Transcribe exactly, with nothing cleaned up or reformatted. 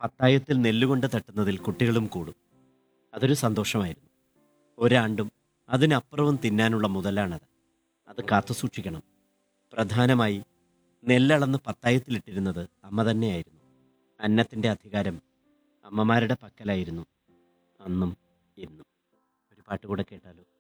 പത്തായത്തിൽ നെല്ലുകൊണ്ട് തട്ടുന്നതിൽ കുട്ടികളും കൂടും. അതൊരു സന്തോഷമായിരുന്നു. ഒരാണ്ടും അതിനപ്പുറവും തിന്നാനുള്ള മുതലാണത്. അത് കാത്തുസൂക്ഷിക്കണം. പ്രധാനമായി നെല്ലളന്ന് പത്തായത്തിലിട്ടിരുന്നത് അമ്മ തന്നെയായിരുന്നു. അന്നത്തിൻ്റെ അധികാരം അമ്മമാരുടെ പക്കലായിരുന്നു, അന്നും ഇന്നും. ഒരു പാട്ട് കൂടെ കേട്ടാലോ?